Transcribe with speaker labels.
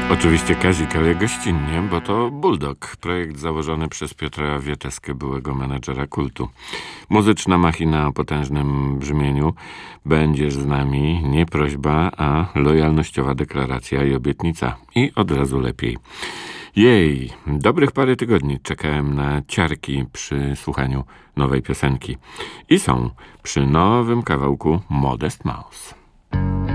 Speaker 1: Oczywiście Kazik, ale gościnnie, bo to Bulldog, projekt założony przez Piotra Wieteskę, byłego menedżera kultu. Muzyczna machina o potężnym brzmieniu. Będziesz z nami, nie prośba, a lojalnościowa deklaracja i obietnica. I od razu lepiej. Jej, dobrych parę tygodni czekałem na ciarki przy słuchaniu nowej piosenki. I są przy nowym kawałku Modest Mouse.